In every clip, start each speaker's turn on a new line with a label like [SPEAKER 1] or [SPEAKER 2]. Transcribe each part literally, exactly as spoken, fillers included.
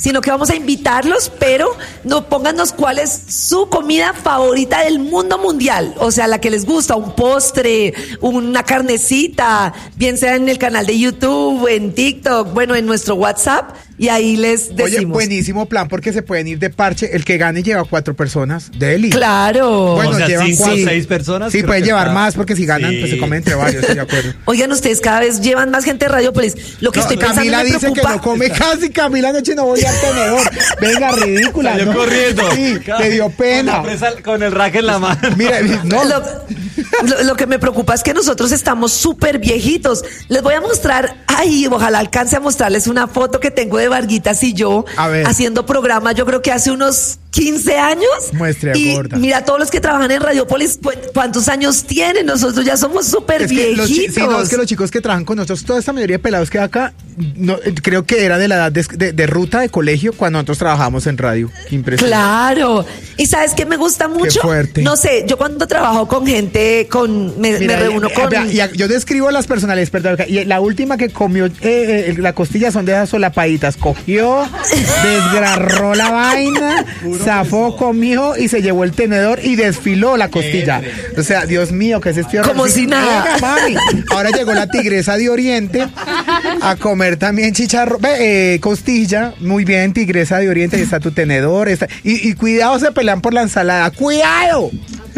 [SPEAKER 1] sino que vamos a invitarlos, pero no pónganos cuál es su comida favorita del mundo mundial, o sea, la que les gusta, un postre, una carnecita, bien sea en el canal de YouTube, en TikTok, bueno, en nuestro WhatsApp, y ahí les decimos.
[SPEAKER 2] Oye, buenísimo plan, porque se pueden ir de parche. El que gane lleva cuatro personas. Deli.
[SPEAKER 1] Claro.
[SPEAKER 3] Bueno, o sea,
[SPEAKER 2] llevan
[SPEAKER 3] cinco
[SPEAKER 2] cuatro.
[SPEAKER 3] o seis personas.
[SPEAKER 2] Sí, pueden llevar
[SPEAKER 3] está...
[SPEAKER 2] más, porque si ganan,
[SPEAKER 3] sí.
[SPEAKER 2] pues se comen entre varios, estoy de acuerdo.
[SPEAKER 1] Oigan, ustedes cada vez llevan más gente de Radiopolis. Lo que
[SPEAKER 2] No,
[SPEAKER 1] estoy pensando
[SPEAKER 2] Camila
[SPEAKER 1] me
[SPEAKER 2] dice
[SPEAKER 1] preocupa.
[SPEAKER 2] que no come casi. Camila anoche no voy al tenedor. Venga, ridícula.
[SPEAKER 3] Salió
[SPEAKER 2] ¿no?
[SPEAKER 3] corriendo.
[SPEAKER 2] Sí, te dio pena.
[SPEAKER 3] Con, la presa, con el rack en la mano.
[SPEAKER 2] Mira, no.
[SPEAKER 1] Lo, lo, lo que me preocupa es que nosotros estamos súper viejitos. Les voy a mostrar, ay, ojalá alcance a mostrarles una foto que tengo de Varguitas y yo
[SPEAKER 2] A ver.
[SPEAKER 1] haciendo programa, yo creo que hace unos quince años.
[SPEAKER 2] Muestre,
[SPEAKER 1] y
[SPEAKER 2] gorda.
[SPEAKER 1] mira, todos los que trabajan en Radiopolis, cu- ¿cuántos años tienen? Nosotros ya somos súper
[SPEAKER 2] Es que los, chi-
[SPEAKER 1] viejitos.
[SPEAKER 2] sí, no, es que los chicos que trabajan con nosotros, toda esta mayoría de pelados que hay acá, no, eh, creo que era de la edad de, de- de ruta de colegio cuando nosotros trabajábamos en radio. Qué impresionante.
[SPEAKER 1] Claro. ¿Y sabes qué me gusta mucho?
[SPEAKER 2] fuerte.
[SPEAKER 1] No sé, yo cuando trabajo con gente, con me,
[SPEAKER 2] Mira,
[SPEAKER 1] me reúno
[SPEAKER 2] eh,
[SPEAKER 1] con...
[SPEAKER 2] vea, y a- yo describo las personalidades, perdón, y la última que comió eh, eh, la costilla son de esas solapaditas. Cogió, desgarró la vaina, zafó, comió y se llevó el tenedor y desfiló la costilla. O sea, Dios mío, que es este horror.
[SPEAKER 1] Como si nada.
[SPEAKER 2] Venga, mami. Ahora llegó la tigresa de Oriente a comer también chicharrón, eh, costilla. Muy bien, tigresa de Oriente, ahí está tu tenedor. Está, y, y cuidado, se pelean por la ensalada. ¡Cuidado!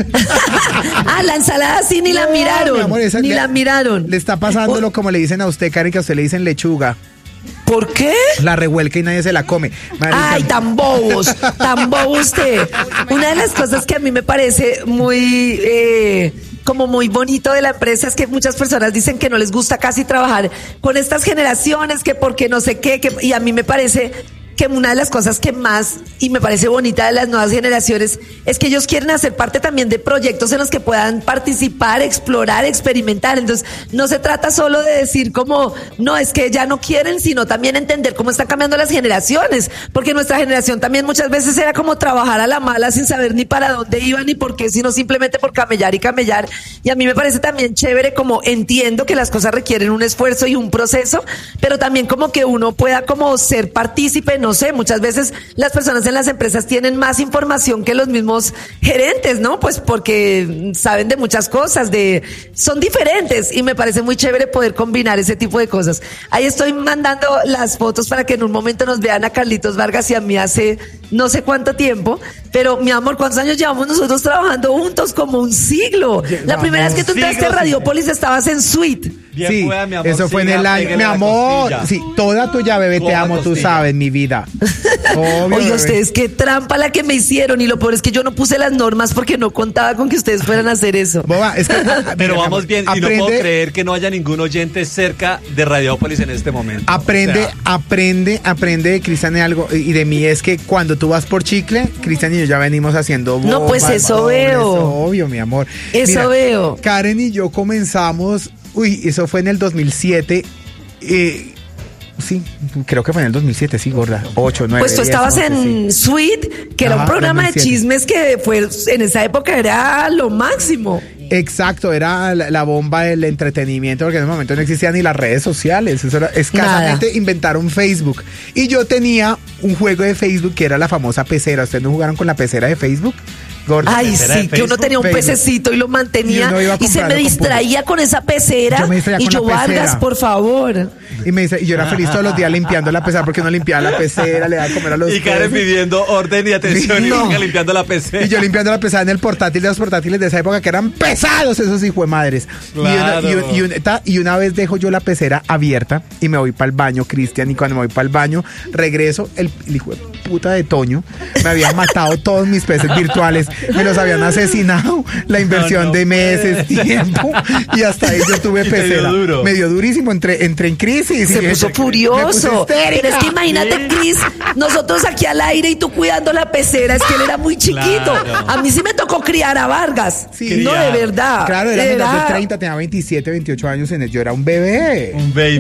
[SPEAKER 1] Ah, la ensalada sí ni la
[SPEAKER 2] No,
[SPEAKER 1] miraron.
[SPEAKER 2] mi amor, esa-
[SPEAKER 1] ni
[SPEAKER 2] le-
[SPEAKER 1] la miraron.
[SPEAKER 2] Le está pasándolo como le dicen a usted, Karen, que a usted le dicen lechuga.
[SPEAKER 1] ¿Por qué?
[SPEAKER 2] La revuelca y nadie se la come. Marica,
[SPEAKER 1] Ay, tan bobos, tan bobo usted. Una de las cosas que a mí me parece muy, eh, como muy bonito de la empresa es que muchas personas dicen que no les gusta casi trabajar con estas generaciones, que porque no sé qué, que, y a mí me parece que una de las cosas que más, y me parece bonita de las nuevas generaciones, es que ellos quieren hacer parte también de proyectos en los que puedan participar, explorar, experimentar. Entonces, no se trata solo de decir como, no, es que ya no quieren, sino también entender cómo están cambiando las generaciones, porque nuestra generación también muchas veces era como trabajar a la mala sin saber ni para dónde iban ni por qué, sino simplemente por camellar y camellar. Y a mí me parece también chévere, como entiendo que las cosas requieren un esfuerzo y un proceso, pero también como que uno pueda como ser partícipe. No sé, muchas veces las personas en las empresas tienen más información que los mismos gerentes, ¿no? Pues porque saben de muchas cosas, de son diferentes, y me parece muy chévere poder combinar ese tipo de cosas. Ahí estoy mandando las fotos para que en un momento nos vean a Carlitos Vargas y a mí hace no sé cuánto tiempo, pero mi amor, ¿cuántos años llevamos nosotros trabajando juntos? Como un siglo. La primera vez que tú entraste a Radiopolis estabas en Suite.
[SPEAKER 3] Bien
[SPEAKER 2] sí,
[SPEAKER 3] pueda, mi amor,
[SPEAKER 2] eso fue en
[SPEAKER 3] siga,
[SPEAKER 2] el año.
[SPEAKER 3] pégale
[SPEAKER 2] Mi
[SPEAKER 3] la
[SPEAKER 2] amor,
[SPEAKER 3] costilla.
[SPEAKER 2] sí, toda tuya, bebé, te
[SPEAKER 3] Toda
[SPEAKER 2] amo, tú
[SPEAKER 3] costilla.
[SPEAKER 2] sabes, mi vida. Obvio,
[SPEAKER 1] Oye,
[SPEAKER 2] bebé.
[SPEAKER 1] ustedes qué trampa la que me hicieron, y lo peor es que yo no puse las normas porque no contaba con que ustedes fueran a hacer eso.
[SPEAKER 2] Boba, es que,
[SPEAKER 3] Pero
[SPEAKER 2] mira,
[SPEAKER 3] vamos bien, y no puedo creer que no haya ningún oyente cerca de Radiopolis en este momento.
[SPEAKER 2] Aprende,
[SPEAKER 3] O sea,
[SPEAKER 2] aprende, aprende de Cristian y algo, y de mí es que cuando tú vas por chicle, Cristian y yo ya venimos haciendo bombas.
[SPEAKER 1] No, pues eso
[SPEAKER 2] amor,
[SPEAKER 1] veo.
[SPEAKER 2] eso, obvio, mi amor.
[SPEAKER 1] Eso veo.
[SPEAKER 2] Karen y yo comenzamos, uy, eso fue en el dos mil siete, eh, sí, creo que fue en el dos mil siete, sí, gorda, ocho, nueve,
[SPEAKER 1] Pues tú
[SPEAKER 2] diez,
[SPEAKER 1] estabas
[SPEAKER 2] once,
[SPEAKER 1] en
[SPEAKER 2] sí.
[SPEAKER 1] Suite, que era
[SPEAKER 2] Ajá,
[SPEAKER 1] un programa de
[SPEAKER 2] dos mil siete.
[SPEAKER 1] chismes que fue en esa época era lo máximo.
[SPEAKER 2] Exacto, era la, la bomba del entretenimiento, porque en ese momento no existían ni las redes sociales, eso era escasamente
[SPEAKER 1] Nada.
[SPEAKER 2] inventaron Facebook. Y yo tenía un juego de Facebook que era la famosa pecera. ¿Ustedes no jugaron con la pecera de Facebook? Gorda.
[SPEAKER 1] Ay,
[SPEAKER 3] ¿Pecera
[SPEAKER 1] sí,
[SPEAKER 3] de
[SPEAKER 1] que uno
[SPEAKER 3] Facebook?
[SPEAKER 1] tenía un
[SPEAKER 2] Facebook.
[SPEAKER 1] pececito y lo mantenía
[SPEAKER 2] Y uno iba a
[SPEAKER 1] y se me
[SPEAKER 2] comprarlo con
[SPEAKER 1] distraía con esa pecera.
[SPEAKER 2] Yo me distraía
[SPEAKER 1] Y
[SPEAKER 2] con
[SPEAKER 1] yo,
[SPEAKER 2] la pecera.
[SPEAKER 1] Vargas, por favor.
[SPEAKER 2] Y, me dice, y yo era feliz todos los días limpiando la pecera, porque uno limpiaba la pecera, le daba a comer a los
[SPEAKER 3] y Karen
[SPEAKER 2] peces.
[SPEAKER 3] pidiendo orden y atención
[SPEAKER 2] No.
[SPEAKER 3] y Inga limpiando la P C.
[SPEAKER 2] Y yo limpiando la pesada en el portátil de los portátiles de esa época que eran pesados esos hijos de madres.
[SPEAKER 3] Claro.
[SPEAKER 2] Y, una, y, un- y un- ta- y una vez dejo yo la pecera abierta y me voy para el baño, Cristian, y cuando me voy para el baño, regreso, el, el hijo de puta de Toño me había matado todos mis peces virtuales, me los habían asesinado, la inversión
[SPEAKER 3] No, no
[SPEAKER 2] de meses,
[SPEAKER 3] puede.
[SPEAKER 2] tiempo, y hasta ahí yo tuve
[SPEAKER 3] Y te dio
[SPEAKER 2] pecera.
[SPEAKER 3] duro.
[SPEAKER 2] Me dio durísimo, entré, entré en crisis.
[SPEAKER 1] Se
[SPEAKER 2] Y-
[SPEAKER 1] puso
[SPEAKER 2] me
[SPEAKER 1] furioso.
[SPEAKER 2] puse histérica.
[SPEAKER 1] Pero es que imagínate, Cris, nosotros aquí al aire y tú cuidando la pecera, es que él era muy chiquito.
[SPEAKER 3] Claro.
[SPEAKER 1] A mí sí me tocó criar a Vargas.
[SPEAKER 2] Sí.
[SPEAKER 1] No, de verdad.
[SPEAKER 2] Claro, era
[SPEAKER 1] De
[SPEAKER 2] menor de
[SPEAKER 1] verdad.
[SPEAKER 2] treinta, tenía veintisiete, veintiocho años en el, yo era un bebé.
[SPEAKER 3] Un baby.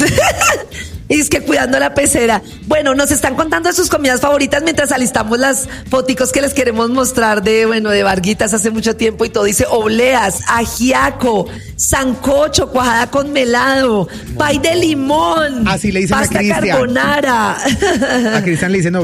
[SPEAKER 1] Y es que cuidando la pecera. Bueno, nos están contando de sus comidas favoritas mientras alistamos las foticos que les queremos mostrar de, bueno, de Varguitas hace mucho tiempo y todo. Dice obleas, ajiaco, sancocho, cuajada con melado, pay de limón,
[SPEAKER 2] Así le dicen a
[SPEAKER 1] pasta
[SPEAKER 2] Cristian.
[SPEAKER 1] carbonara.
[SPEAKER 2] A Cristian le dicen